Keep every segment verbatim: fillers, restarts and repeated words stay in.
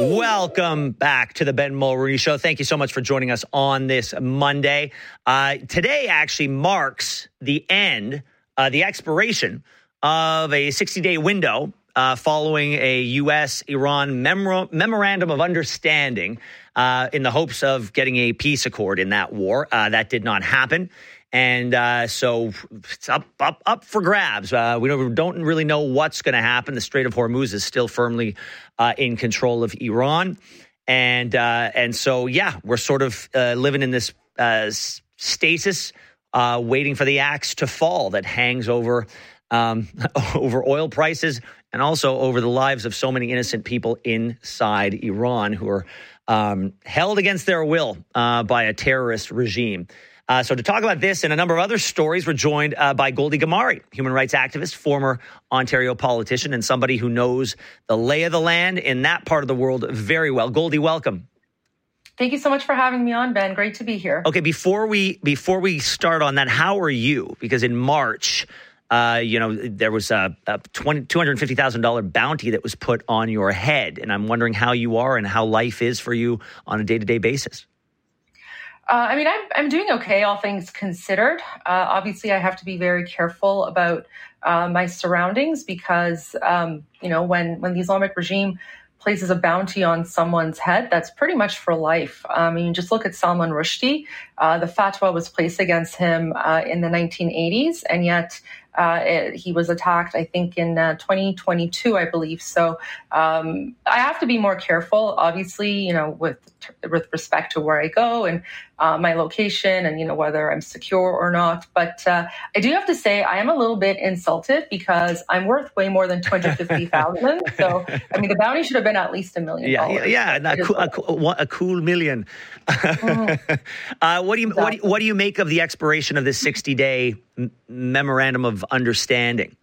Welcome back to the Ben Mulroney Show. Thank you so much for joining us on this Monday. Uh, today actually marks the end, uh, the expiration of a sixty-day window uh, following a U S Iran memor- memorandum of understanding uh, in the hopes of getting a peace accord in that war. Uh, that did not happen. And uh, so it's up, up, up for grabs. Uh, we don't, don't really know what's going to happen. The Strait of Hormuz is still firmly uh, in control of Iran. And uh, and so, yeah, we're sort of uh, living in this uh, stasis, uh, waiting for the axe to fall that hangs over um, over oil prices and also over the lives of so many innocent people inside Iran who are um, held against their will uh, by a terrorist regime. Uh, so to talk about this and a number of other stories, we're joined uh, by Goldie Ghamari, human rights activist, former Ontario politician, and somebody who knows the lay of the land in that part of the world very well. Goldie, welcome. Thank you so much for having me on, Ben. Great to be here. Okay, before we before we start on that, how are you? Because in March, uh, you know, there was a, a two hundred fifty thousand dollars bounty that was put on your head, and I'm wondering how you are and how life is for you on a day-to-day basis. Uh, I mean, I'm, I'm doing okay, all things considered. Uh, obviously, I have to be very careful about uh, my surroundings because, um, you know, when, when the Islamic regime places a bounty on someone's head, that's pretty much for life. I mean, just look at Salman Rushdie. Uh, the fatwa was placed against him uh, in the nineteen eighties, and yet uh, it, he was attacked, I think, in uh, twenty twenty-two, I believe. So um, I have to be more careful, obviously, you know, with with respect to where I go and uh, my location and, you know, whether I'm secure or not. But uh, I do have to say I am a little bit insulted because I'm worth way more than two hundred fifty thousand dollars. So, I mean, the bounty should have been at least a million yeah, dollars. Yeah, yeah, a, cool, a, cool, a cool million. Mm-hmm. uh, what do you exactly. what, do, what do you make of the expiration of this sixty-day m- memorandum of understanding?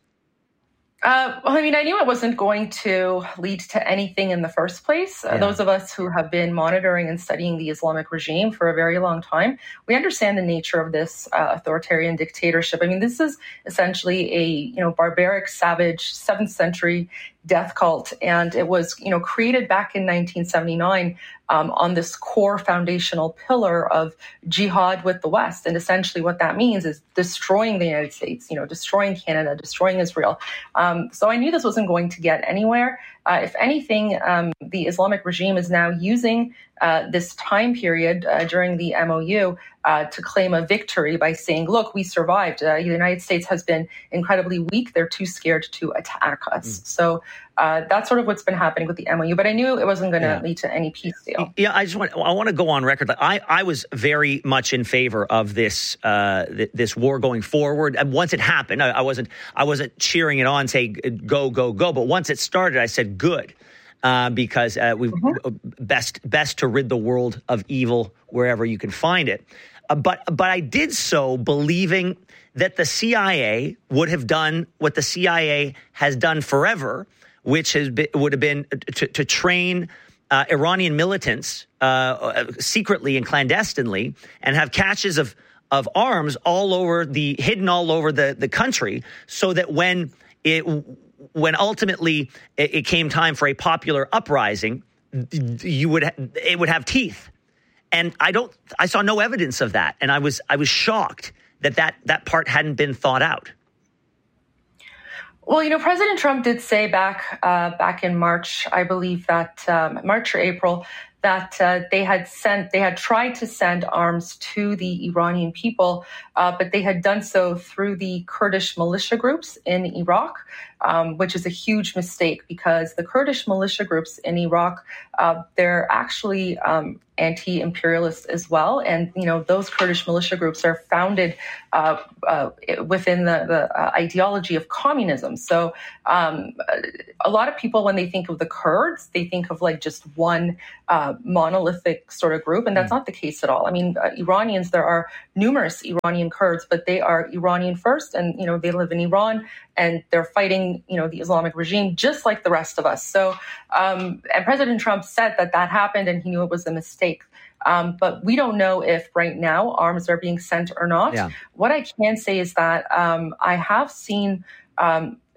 Uh, well, I mean, I knew it wasn't going to lead to anything in the first place. Uh, yeah. Those of us who have been monitoring and studying the Islamic regime for a very long time, we understand the nature of this uh, authoritarian dictatorship. I mean, this is essentially a, you know, barbaric, savage, seventh century death cult. And it was, you know, created back in nineteen seventy-nine um, on this core foundational pillar of jihad with the West. And essentially what that means is destroying the United States, you know, destroying Canada, destroying Israel. Um, so I knew this wasn't going to get anywhere. Uh, if anything, um, the Islamic regime is now using uh, this time period uh, during the M O U uh, to claim a victory by saying, look, we survived. Uh, the United States has been incredibly weak. They're too scared to attack us. Mm. So uh, that's sort of what's been happening with the M O U. But I knew it wasn't going to yeah. lead to any peace deal. Yeah, I just want I want to go on record that I, I was very much in favor of this uh, th- this war going forward. And once it happened, I, I wasn't I wasn't cheering it on, say go go go. But once it started, I said good. Uh, because uh, we mm-hmm. best best to rid the world of evil wherever you can find it. Uh, but but I did so believing that the C I A would have done what the C I A has done forever, which has been, would have been to, to train uh, Iranian militants uh, secretly and clandestinely and have caches of of arms all over the hidden all over the, the country, so that when it when ultimately it came time for a popular uprising, you would ha- it would have teeth. And I don't I saw no evidence of that, and I was I was shocked that that, that part hadn't been thought out. Well, you know, President Trump did say back uh, back in March, I believe that um, March or April, that uh, they had sent, they had tried to send arms to the Iranian people, uh, but they had done so through the Kurdish militia groups in Iraq, um, which is a huge mistake because the Kurdish militia groups in Iraq, uh, they're actually um, anti-imperialist as well. And, you know, those Kurdish militia groups are founded uh, uh, within the, the uh, ideology of communism. So um, a lot of people, when they think of the Kurds, they think of like just one uh, monolithic sort of group. And that's mm. not the case at all. I mean, uh, Iranians, there are numerous Iranian Kurds, but they are Iranian first. And, you know, they live in Iran and they're fighting, you know, the Islamic regime just like the rest of us. So um, and President Trump said that that happened and he knew it was a mistake. Um, but we don't know if right now arms are being sent or not. Yeah. What I can say is that um, I have seen um,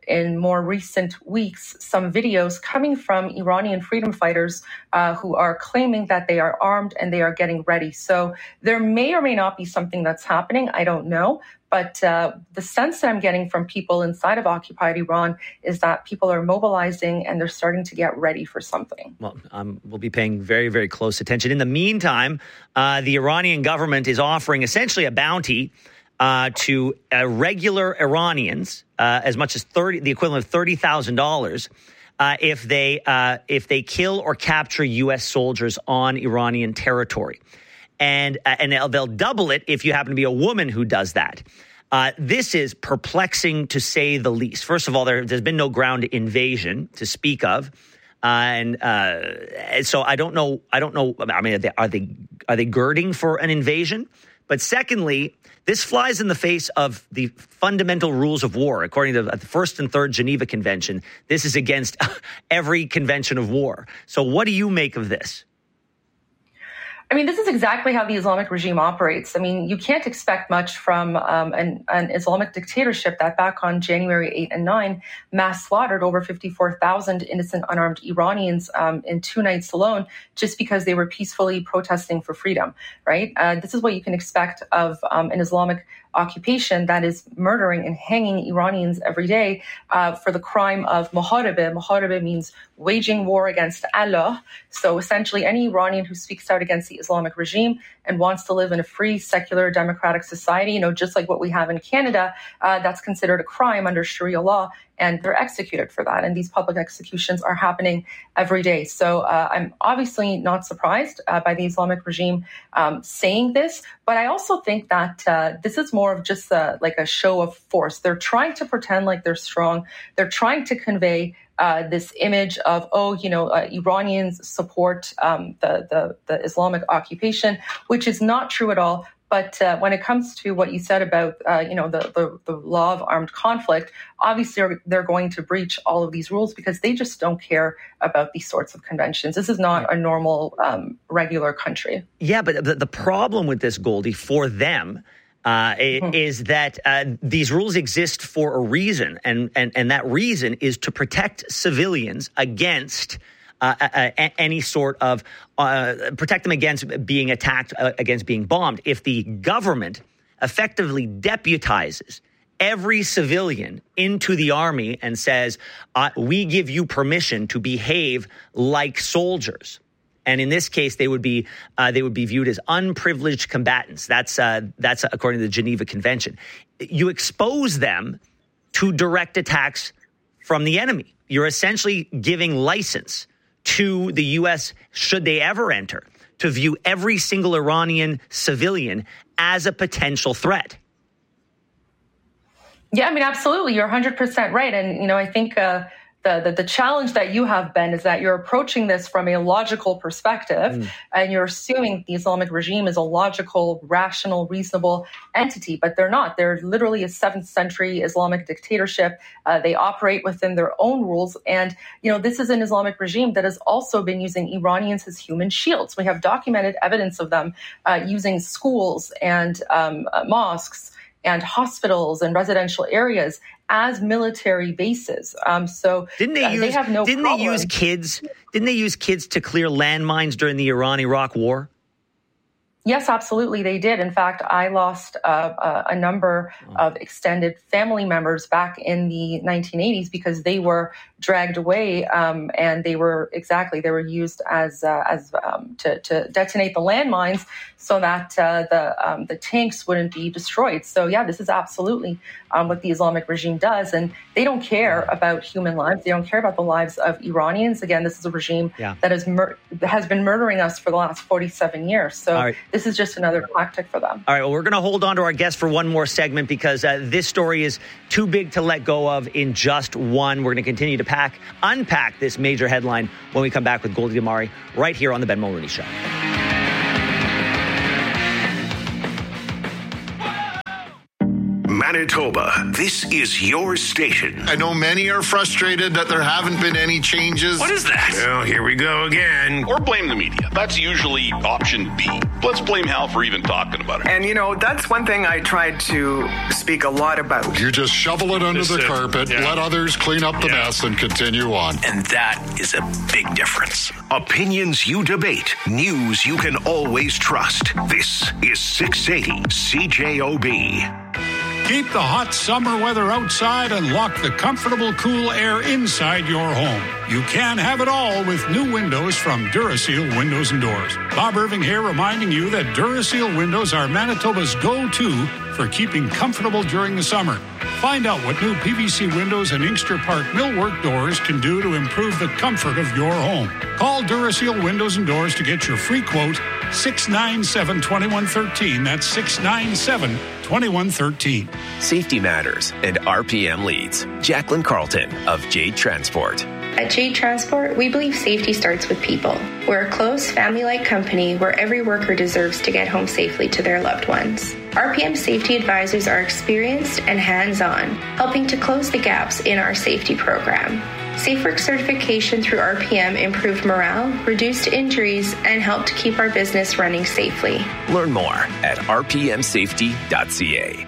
in more recent weeks some videos coming from Iranian freedom fighters uh, who are claiming that they are armed and they are getting ready. So there may or may not be something that's happening. I don't know. But uh, the sense that I'm getting from people inside of occupied Iran is that people are mobilizing and they're starting to get ready for something. Well, um, we'll be paying very, very close attention. In the meantime, uh, the Iranian government is offering essentially a bounty uh, to uh, regular Iranians, uh, as much as thirty, the equivalent of thirty thousand dollars, uh, if they uh, if they kill or capture U S soldiers on Iranian territory. And uh, and they'll, they'll double it if you happen to be a woman who does that. Uh, this is perplexing to say the least. First of all, there, there's been no ground invasion to speak of, uh, and uh, so I don't know. I don't know. I mean, are they, are they are they girding for an invasion? But secondly, this flies in the face of the fundamental rules of war. According to the First and Third Geneva Convention, this is against every convention of war. So, what do you make of this? I mean, this is exactly how the Islamic regime operates. I mean, you can't expect much from um, an, an Islamic dictatorship that back on January eighth and ninth mass slaughtered over fifty-four thousand innocent unarmed Iranians um, in two nights alone just because they were peacefully protesting for freedom, right? Uh, this is what you can expect of um, an Islamic occupation that is murdering and hanging Iranians every day uh, for the crime of muharebe. Muharebe means waging war against Allah. So essentially any Iranian who speaks out against the Islamic regime and wants to live in a free, secular, democratic society, you know, just like what we have in Canada, uh, that's considered a crime under Sharia law, and they're executed for that. And these public executions are happening every day. So uh, I'm obviously not surprised uh, by the Islamic regime um, saying this, but I also think that uh, this is more of just a, like a show of force. They're trying to pretend like they're strong. They're trying to convey Uh, this image of, oh, you know, uh, Iranians support um, the, the the Islamic occupation, which is not true at all. But uh, when it comes to what you said about, uh, you know, the, the the law of armed conflict, obviously they're going to breach all of these rules because they just don't care about these sorts of conventions. This is not a normal, um, regular country. Yeah, but the, the problem with this, Goldie, for them, Uh, mm-hmm. is that uh, these rules exist for a reason, and, and, and that reason is to protect civilians against uh, uh, any sort of, uh, protect them against being attacked, uh, against being bombed. If the government effectively deputizes every civilian into the army and says, uh, we give you permission to behave like soldiers, and in this case, they would be uh, they would be viewed as unprivileged combatants. That's uh, that's according to the Geneva Convention. You expose them to direct attacks from the enemy. You're essentially giving license to the U S, should they ever enter, to view every single Iranian civilian as a potential threat. Yeah, I mean, absolutely. You're one hundred percent right. And, you know, I think uh, The, the, the challenge that you have, Ben, is that you're approaching this from a logical perspective, mm. and you're assuming the Islamic regime is a logical, rational, reasonable entity, but they're not. They're literally a seventh century Islamic dictatorship. Uh, they operate within their own rules. And, you know, this is an Islamic regime that has also been using Iranians as human shields. We have documented evidence of them uh, using schools and um, uh, mosques and hospitals and residential areas as military bases. Um, so didn't they, uh, use, they have no didn't problem. they use kids? Didn't they use kids to clear landmines during the Iran-Iraq war? Yes, absolutely, they did. In fact, I lost uh, a number of extended family members back in the nineteen eighties because they were dragged away, um, and they were exactly they were used as uh, as um, to, to detonate the landmines so that uh, the um, the tanks wouldn't be destroyed. So yeah, this is absolutely um, what the Islamic regime does, and they don't care about human lives. They don't care about the lives of Iranians. Again, this is a regime yeah. that has mur- has been murdering us for the last forty-seven years. So right. This is just another tactic for them. All right, well, we're going to hold on to our guest for one more segment because uh, this story is too big to let go of in just one. We're going to continue to pack, unpack this major headline when we come back with Goldie Damari right here on the Ben Mulroney Show. Manitoba, this is your station. I know many are frustrated that there haven't been any changes. What is that? Well, here we go again. Or blame the media. That's usually option B. Let's blame Hal for even talking about it. And, you know, that's one thing I tried to speak a lot about. You just shovel it under This the is- carpet, yeah. let others clean up the Yeah. mess, and continue on. And that is a big difference. Opinions you debate, news you can always trust. This is six eighty C J O B. Keep the hot summer weather outside and lock the comfortable, cool air inside your home. You can have it all with new windows from Duraseal Windows and Doors. Bob Irving here reminding you that Duraseal windows are Manitoba's go-to for keeping comfortable during the summer. Find out what new P V C windows and Inkster Park millwork doors can do to improve the comfort of your home. Call Duraseal Windows and Doors to get your free quote, six nine seven, two one one three. That's six nine seven, two one one three. Safety matters, and R P M leads. Jacqueline Carlton of Jade Transport. At Jade Transport, we believe safety starts with people. We're a close, family-like company where every worker deserves to get home safely to their loved ones. R P M safety advisors are experienced and hands-on, helping to close the gaps in our safety program. SafeWork certification through R P M improved morale, reduced injuries, and helped keep our business running safely. Learn more at r p m safety dot c a.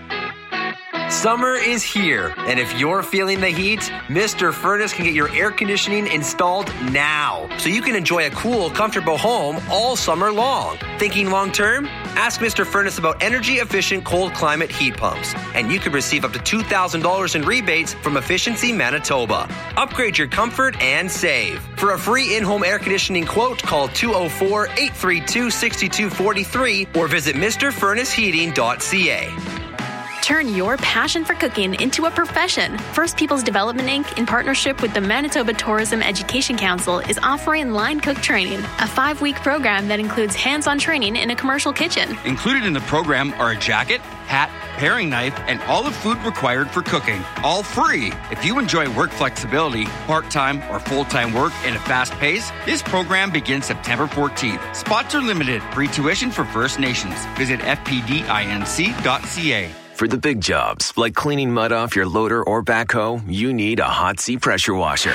Summer is here, and if you're feeling the heat, Mister Furnace can get your air conditioning installed now, so you can enjoy a cool, comfortable home all summer long. Thinking long term? Ask Mister Furnace about energy-efficient cold climate heat pumps, and you could receive up to two thousand dollars in rebates from Efficiency Manitoba. Upgrade your comfort and save. For a free in-home air conditioning quote, call two oh four, eight three two, six two four three or visit mr furnace heating dot c a. Turn your passion for cooking into a profession. First Peoples Development Incorporated, in partnership with the Manitoba Tourism Education Council, is offering line cook training, a five-week program that includes hands-on training in a commercial kitchen. Included in the program are a jacket, hat, paring knife, and all the food required for cooking, all free. If you enjoy work flexibility, part-time or full-time work in a fast pace, this program begins September fourteenth. Spots are limited. Free tuition for First Nations. Visit f p d inc dot c a. For the big jobs, like cleaning mud off your loader or backhoe, you need a Hot Sea pressure washer.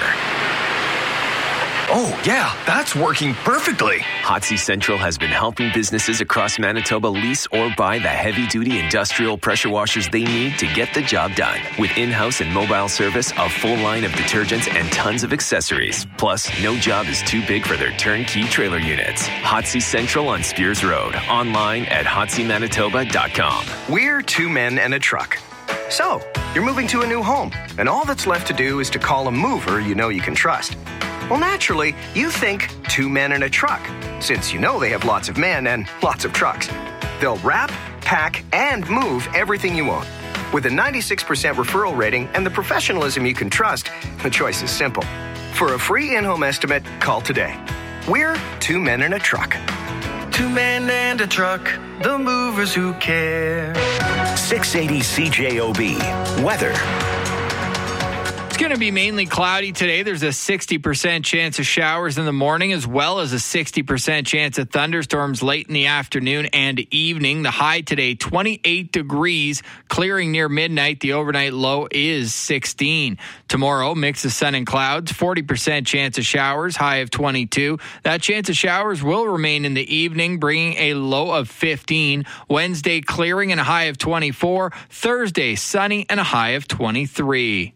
Oh, yeah, that's working perfectly. Hot Sea Central has been helping businesses across Manitoba lease or buy the heavy-duty industrial pressure washers they need to get the job done. With in-house and mobile service, a full line of detergents, and tons of accessories. Plus, no job is too big for their turnkey trailer units. Hot Sea Central on Spears Road. Online at hot sea manitoba dot com. We're two men and a truck. So, you're moving to a new home, and all that's left to do is to call a mover you know you can trust. Well, naturally, you think two men and a truck, since you know they have lots of men and lots of trucks. They'll wrap, pack, and move everything you own. With a ninety-six percent referral rating and the professionalism you can trust, the choice is simple. For a free in-home estimate, call today. We're two men and a truck. Two men and a truck, the movers who care. six eighty C J O B. Weather. It's going to be mainly cloudy today. There's a sixty percent chance of showers in the morning, as well as a sixty percent chance of thunderstorms late in the afternoon and evening. The high today, twenty-eight degrees, clearing near midnight. The overnight low is sixteen. Tomorrow, mix of sun and clouds, forty percent chance of showers, high of twenty-two. That chance of showers will remain in the evening, bringing a low of fifteen. Wednesday, clearing and a high of twenty-four. Thursday, sunny and a high of twenty-three.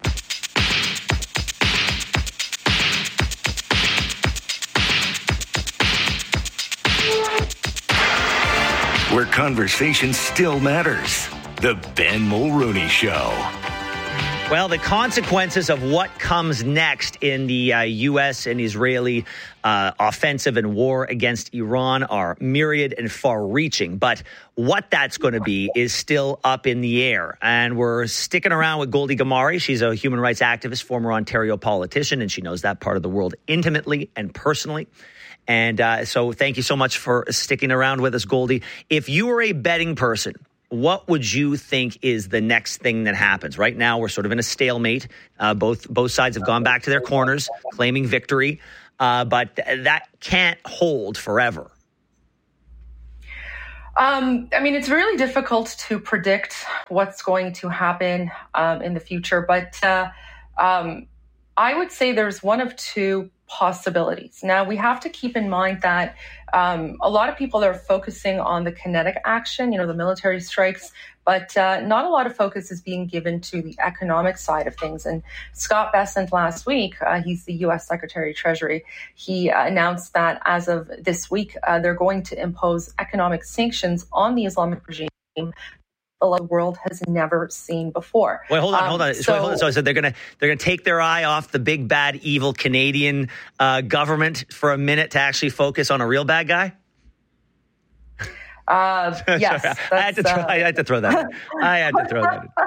Where conversation still matters. The Ben Mulrooney Show. Well, the consequences of what comes next in the uh, U S and Israeli uh, offensive and war against Iran are myriad and far-reaching. But what that's going to be is still up in the air. And we're sticking around with Goldie Gamari. She's a human rights activist, former Ontario politician, and she knows that part of the world intimately and personally. And uh, so thank you so much for sticking around with us, Goldie. If you were a betting person, what would you think is the next thing that happens? Right now, we're sort of in a stalemate. Uh, both both sides have gone back to their corners, claiming victory. Uh, but th- that can't hold forever. Um, I mean, it's really difficult to predict what's going to happen um, in the future, but uh, um, I would say there's one of two possibilities. Now, we have to keep in mind that um, a lot of people are focusing on the kinetic action, you know, the military strikes, but uh, not a lot of focus is being given to the economic side of things. And Scott Bessent last week, uh, he's the U S Secretary of Treasury, he uh, announced that as of this week, uh, they're going to impose economic sanctions on the Islamic regime the world has never seen before. Wait, hold on, um, hold on. So, so, hold on. So I said they're gonna they're gonna take their eye off the big bad evil Canadian uh, government for a minute to actually focus on a real bad guy. Uh, yes, I had to throw, uh, I had to throw that in. I had to throw that in.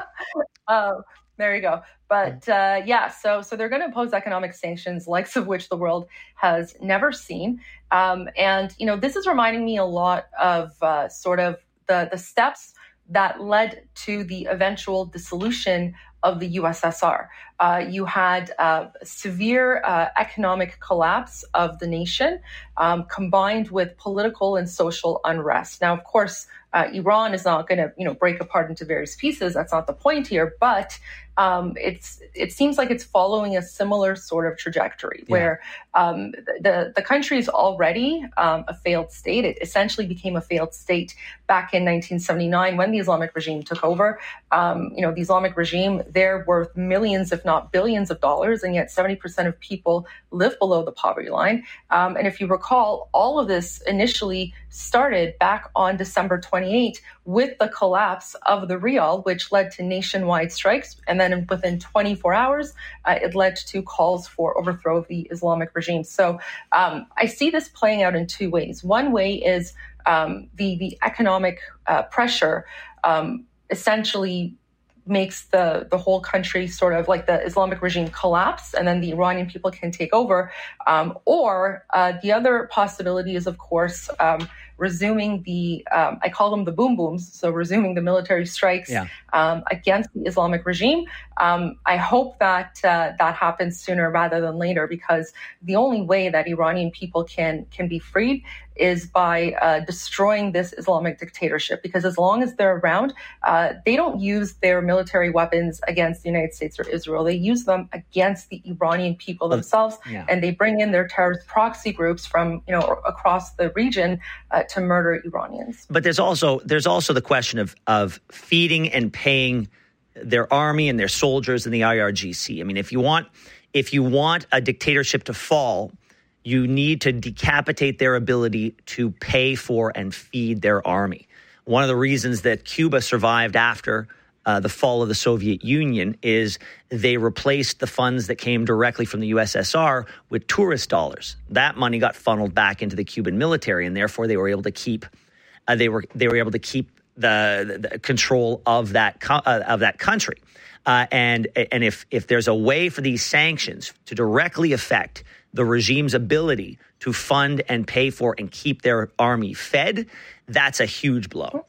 Uh, there you go. But uh, yeah, so so they're going to impose economic sanctions, likes of which the world has never seen. Um, and you know, this is reminding me a lot of uh, sort of the the steps that led to the eventual dissolution of the U S S R. Uh, you had uh, severe uh, economic collapse of the nation, um, combined with political and social unrest. Now, of course, uh, Iran is not going to, you know, break apart into various pieces. That's not the point here. But um, it's it seems like it's following a similar sort of trajectory, yeah. where um, the the country is already um, a failed state. It essentially became a failed state back in nineteen seventy-nine when the Islamic regime took over. Um, you know, the Islamic regime, they're worth millions, if not billions of dollars, and yet seventy percent of people live below the poverty line. Um, and if you recall, all of this initially started back on December twenty-eighth with the collapse of the rial, which led to nationwide strikes. And then within twenty-four hours, uh, it led to calls for overthrow of the Islamic regime. So um, I see this playing out in two ways. One way is um, the, the economic uh, pressure um, essentially makes the, the whole country sort of like the Islamic regime collapse, and then the Iranian people can take over. Um, or uh, the other possibility is, of course, um, resuming the, um, I call them the boom booms, so resuming the military strikes yeah. um, against the Islamic regime. Um, I hope that uh, that happens sooner rather than later, because the only way that Iranian people can can be freed is by uh, destroying this Islamic dictatorship. Because as long as they're around, uh, they don't use their military weapons against the United States or Israel. They use them against the Iranian people themselves, yeah. and they bring in their terrorist proxy groups from you know across the region uh, to murder Iranians. But there's also there's also the question of of feeding and paying their army and their soldiers in the I R G C. I mean, if you want if you want a dictatorship to fall, you need to decapitate their ability to pay for and feed their army. One of the reasons that Cuba survived after uh, the fall of the Soviet Union is they replaced the funds that came directly from the U S S R with tourist dollars. That money got funneled back into the Cuban military, and therefore they were able to keep uh, they were they were able to keep the, the control of that co- uh, of that country. Uh, and and if if there's a way for these sanctions to directly affect the regime's ability to fund and pay for and keep their army fed, that's a huge blow.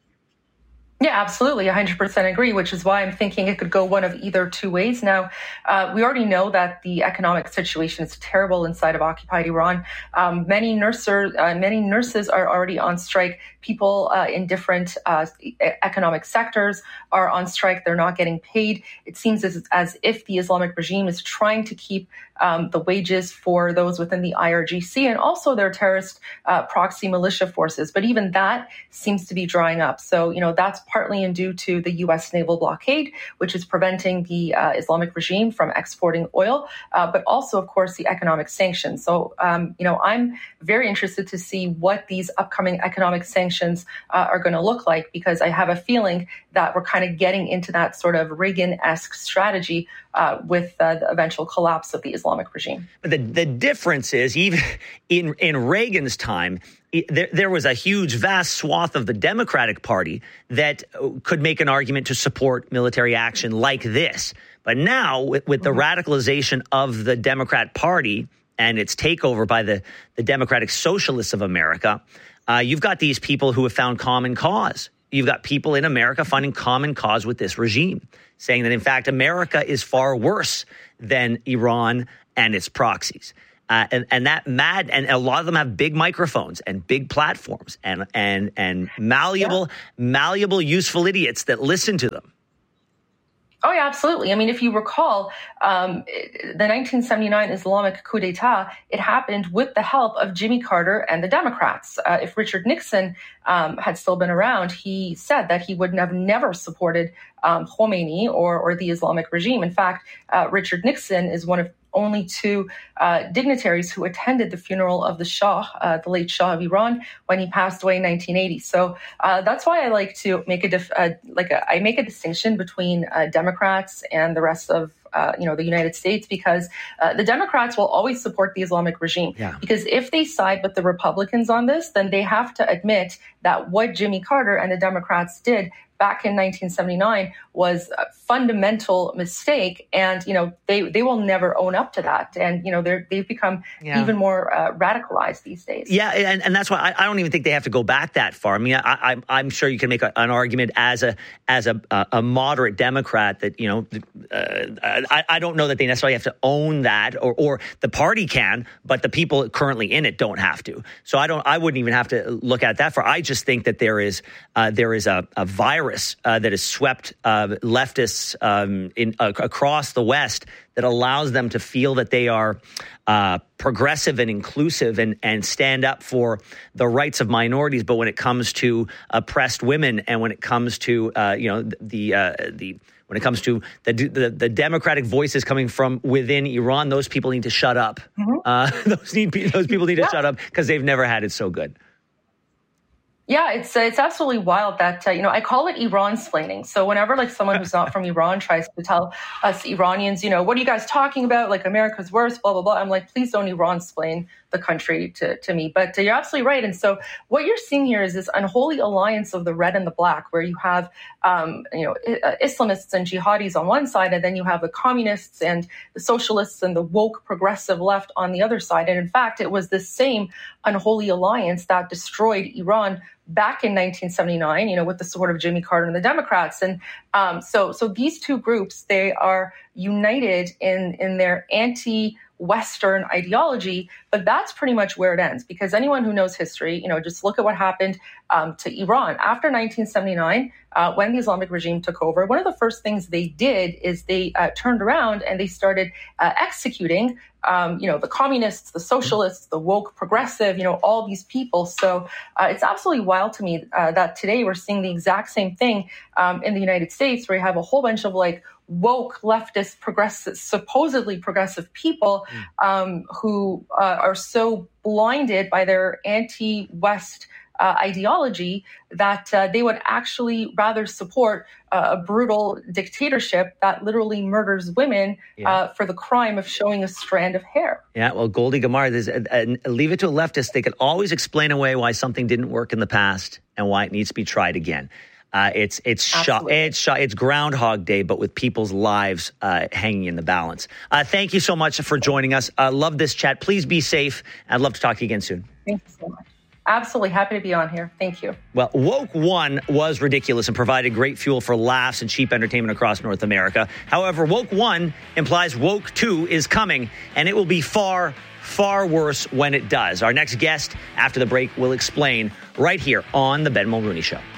Yeah, absolutely. one hundred percent agree, which is why I'm thinking it could go one of either two ways. Now, uh, we already know that the economic situation is terrible inside of occupied Iran. Um, many, nurser, uh, many nurses are already on strike. People uh, in different uh, economic sectors are on strike. They're not getting paid. It seems as, as if the Islamic regime is trying to keep um, the wages for those within the I R G C and also their terrorist uh, proxy militia forces. But even that seems to be drying up. So, you know, that's partly in due to the U S naval blockade, which is preventing the uh, Islamic regime from exporting oil, uh, but also, of course, the economic sanctions. So, um, you know, I'm very interested to see what these upcoming economic sanctions uh, are going to look like, because I have a feeling that we're kind of getting into that sort of Reagan-esque strategy uh, with uh, the eventual collapse of the Islamic regime. But the, the difference is, even in, in Reagan's time, There, there was a huge, vast swath of the Democratic Party that could make an argument to support military action like this. But now, with, with the mm-hmm. radicalization of the Democrat Party and its takeover by the, the Democratic Socialists of America, uh, you've got these people who have found common cause. You've got people in America finding common cause with this regime, saying that, in fact, America is far worse than Iran and its proxies. Uh, and, and that mad, and a lot of them have big microphones and big platforms and and and malleable, yeah. malleable, useful idiots that listen to them. Oh, yeah, absolutely. I mean, if you recall, um, the nineteen seventy-nine Islamic coup d'etat, it happened with the help of Jimmy Carter and the Democrats. Uh, if Richard Nixon um, had still been around, he said that he would have never supported um, Khomeini or, or the Islamic regime. In fact, uh, Richard Nixon is one of only two uh, dignitaries who attended the funeral of the Shah, uh, the late Shah of Iran, when he passed away in nineteen eighty. So uh, that's why I like to make a dif- uh, like a, I make a distinction between uh, Democrats and the rest of uh, you know the United States, because uh, the Democrats will always support the Islamic regime. Yeah. Because if they side with the Republicans on this, then they have to admit that what Jimmy Carter and the Democrats did back in nineteen seventy-nine was a fundamental mistake, and you know they they will never own up to that, and you know they're they've become yeah. even more uh, radicalized these days. Yeah, and, and that's why I, I don't even think they have to go back that far. I mean, I, I, I'm sure you can make a, an argument as a as a a moderate Democrat that you know uh, I, I don't know that they necessarily have to own that, or or the party can, but the people currently in it don't have to. So I don't I wouldn't even have to look at that far. I just think that there is uh, there is a, a virus Uh, that has swept uh, leftists um, in uh, across the West that allows them to feel that they are uh, progressive and inclusive and, and stand up for the rights of minorities. But when it comes to oppressed women, and when it comes to uh, you know the uh, the when it comes to the, the the democratic voices coming from within Iran, those people need to shut up. Mm-hmm. Uh, those need those people need to yeah. shut up because they've never had it so good. Yeah, it's it's absolutely wild that, uh, you know, I call it Iran-splaining. So whenever like someone who's not from Iran tries to tell us Iranians, you know, what are you guys talking about? Like America's worse, blah, blah, blah. I'm like, please don't Iran-splain the country to, to me. But uh, you're absolutely right. And so what you're seeing here is this unholy alliance of the red and the black, where you have, um, you know, Islamists and jihadis on one side, and then you have the communists and the socialists and the woke progressive left on the other side. And in fact, it was this same unholy alliance that destroyed Iran back in nineteen seventy-nine, you know, with the support of Jimmy Carter and the Democrats. And um, so so these two groups, they are united in, in their anti-Western ideology, but that's pretty much where it ends, because anyone who knows history, you know, just look at what happened um, to Iran after nineteen seventy-nine, uh, when the Islamic regime took over. One of the first things they did is they uh, turned around and they started uh, executing Um, you know, the communists, the socialists, the woke progressive, you know, all these people. So uh, it's absolutely wild to me uh, that today we're seeing the exact same thing um, in the United States, where you have a whole bunch of like woke leftist progressive, supposedly progressive people um, who uh, are so blinded by their anti-West Uh, ideology that uh, they would actually rather support uh, a brutal dictatorship that literally murders women yeah. uh, for the crime of showing a strand of hair. Yeah, well, Goldie Gamar, uh, uh, leave it to a leftist. They can always explain away why something didn't work in the past and why it needs to be tried again. Uh, it's it's shot, it's shot, it's Groundhog Day, but with people's lives uh, hanging in the balance. Uh, thank you so much for joining us. I uh, love this chat. Please be safe. I'd love to talk to you again soon. Thank you so much. Absolutely happy to be on here. Thank you. Well, Woke One was ridiculous and provided great fuel for laughs and cheap entertainment across North America. However, Woke One implies Woke Two is coming, and it will be far, far worse when it does. Our next guest after the break will explain right here on The Ben Mulrooney Show.